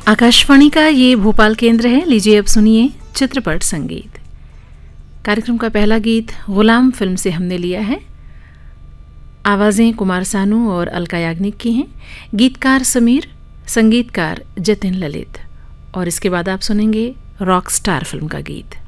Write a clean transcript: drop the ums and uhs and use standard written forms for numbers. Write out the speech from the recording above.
आकाशवाणी का ये भोपाल केंद्र है। लीजिए अब सुनिए चित्रपट संगीत। कार्यक्रम का पहला गीत गुलाम फिल्म से हमने लिया है। आवाज़ें कुमार सानू और अलका याग्निक की हैं। गीतकार समीर, संगीतकार जतिन ललित। और इसके बाद आप सुनेंगे रॉक स्टार फिल्म का गीत।